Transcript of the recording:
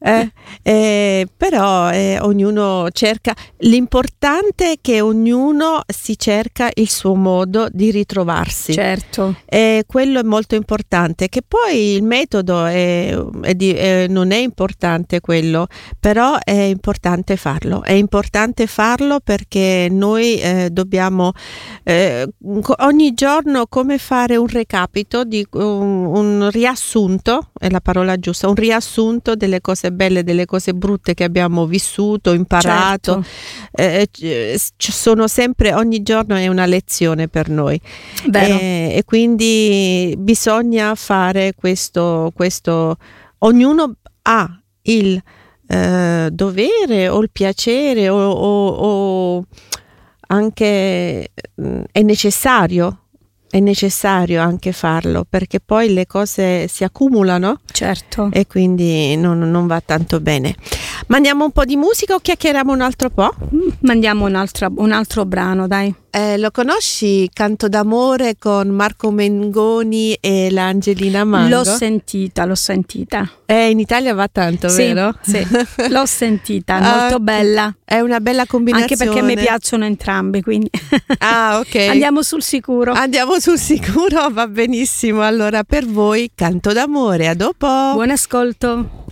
Però ognuno cerca, l'importante è che ognuno si cerca il suo modo di ritrovarsi. Certo. Quello è molto importante, che poi il metodo non è importante quello, però è importante farlo perché noi dobbiamo ogni giorno come fare un recapito, un riassunto, è la parola giusta, un riassunto delle cose belle, delle cose brutte che abbiamo vissuto, imparato. Sono sempre, ogni giorno è una lezione per noi. E quindi bisogna fare questo. Ognuno ha il dovere o il piacere o anche è necessario anche farlo, perché poi le cose si accumulano. Certo. E quindi non va tanto bene. Mandiamo un po' di musica o chiacchieriamo un altro po'? Mandiamo un altro brano, dai. Lo conosci? Canto d'amore con Marco Mengoni e l'Angelina Mango? L'ho sentita. In Italia va tanto, vero? Sì, l'ho sentita, molto bella. È una bella combinazione. Anche perché mi piacciono entrambi, quindi. Ok. Andiamo sul sicuro, va benissimo. Allora per voi Canto d'amore, a dopo. Buon ascolto.